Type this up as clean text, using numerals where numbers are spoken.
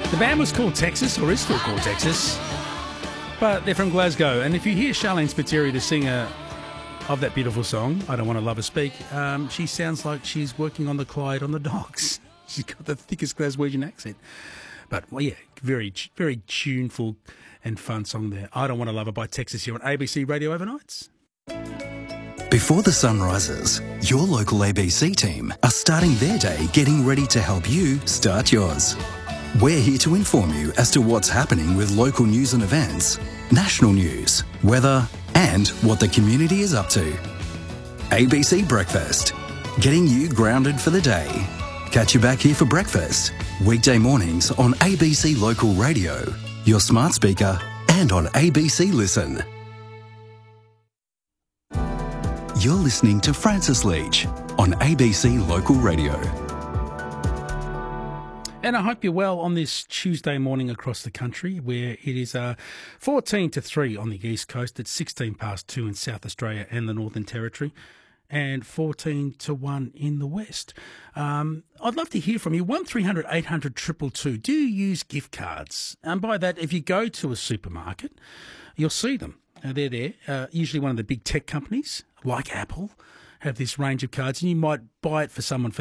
The band was called Texas, or is still called Texas, but they're from Glasgow. And if you hear Charlene Spiteri, the singer of that beautiful song, I Don't Want to Love Her Speak, she sounds like she's working on the Clyde on the docks. She's got the thickest Glaswegian accent. But, well, yeah, very, very tuneful and fun song there. I Don't Want to Love Her by Texas here on ABC Radio Overnights. Before the sun rises, your local ABC team are starting their day getting ready to help you start yours. We're here to inform you as to what's happening with local news and events, national news, weather, and what the community is up to. ABC Breakfast, getting you grounded for the day. Catch you back here for breakfast, weekday mornings on ABC Local Radio, your smart speaker, and on ABC Listen. You're listening to Francis Leach on ABC Local Radio. And I hope you're well on this Tuesday morning across the country, where it is 14 to 3 on the East Coast. It's 16 past 2 in South Australia and the Northern Territory, and 14 to 1 in the West. I'd love to hear from you. 1300 800 222. Do you use gift cards? And by that, if you go to a supermarket, you'll see them. They're there. Usually one of the big tech companies, like Apple, have this range of cards, and you might buy it for someone for